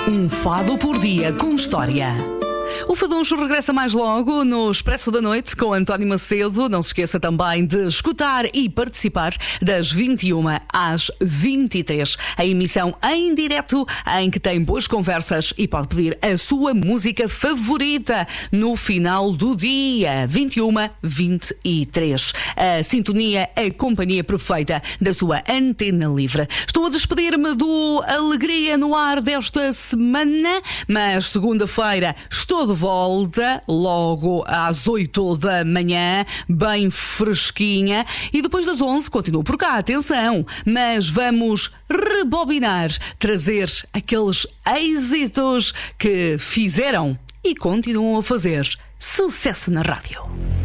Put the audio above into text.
Um fado por dia com história. O Faduncho regressa mais logo no Expresso da Noite com António Macedo. Não se esqueça também de escutar e participar das 21 às 23. A emissão em direto em que tem boas conversas e pode pedir a sua música favorita no final do dia. 21-23. A sintonia, a companhia perfeita da sua antena livre. Estou a despedir-me do Alegria no Ar desta semana, mas segunda-feira estou de volta, logo às 8 da manhã, bem fresquinha, e depois das 11 continuo por cá, atenção, mas vamos rebobinar, trazer aqueles êxitos que fizeram e continuam a fazer sucesso na rádio.